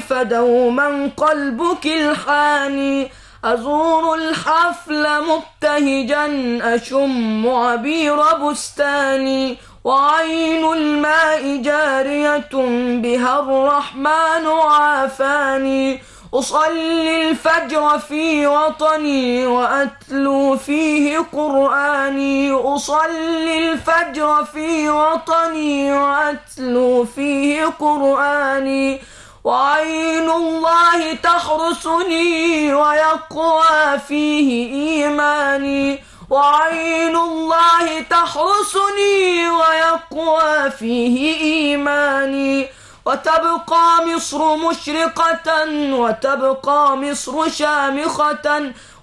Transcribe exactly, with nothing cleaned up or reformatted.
فدوما قلبك الحاني. أزور الحفل مبتهجا أشم عبير بستاني، وعين الماء جارية بها الرحمن عافاني. أصلي الفجر في وطني وأتلو فيه قرآني، أصلي الفجر في وطني وأتلو فيه قرآني. وعين الله تحرسني ويقوى فيه إيماني، وعين الله تحرسني ويقوى فيه إيماني. وتبقى مصر مشرقة وتبقى مصر شامخة